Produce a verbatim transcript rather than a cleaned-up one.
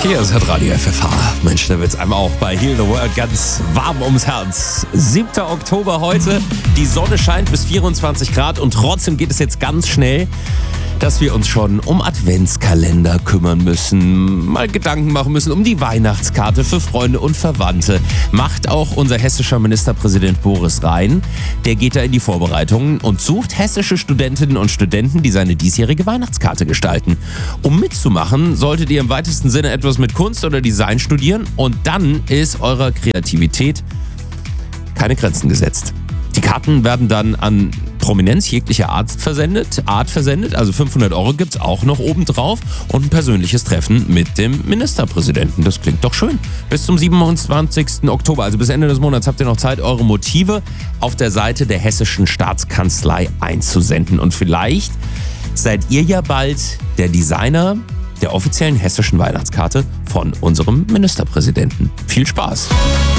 Hier ist Radio F F H. Mensch, da wird's einem auch bei Heal the World ganz warm ums Herz. siebter Oktober heute. Die Sonne scheint bis vierundzwanzig Grad und trotzdem geht es jetzt ganz schnell, dass wir uns schon um Adventskalender kümmern müssen, mal Gedanken machen müssen um die Weihnachtskarte für Freunde und Verwandte. Macht auch unser hessischer Ministerpräsident Boris Rhein. Der geht da in die Vorbereitungen und sucht hessische Studentinnen und Studenten, die seine diesjährige Weihnachtskarte gestalten. Um mitzumachen, solltet ihr im weitesten Sinne etwas mit Kunst oder Design studieren und dann ist eurer Kreativität keine Grenzen gesetzt. Die Karten werden dann an Prominenz jeglicher Art versendet, Art versendet, also fünfhundert Euro gibt's auch noch obendrauf und ein persönliches Treffen mit dem Ministerpräsidenten. Das klingt doch schön. Bis zum siebenundzwanzigsten Oktober, also bis Ende des Monats, habt ihr noch Zeit, eure Motive auf der Seite der Hessischen Staatskanzlei einzusenden. Und vielleicht seid ihr ja bald der Designer der offiziellen hessischen Weihnachtskarte von unserem Ministerpräsidenten. Viel Spaß!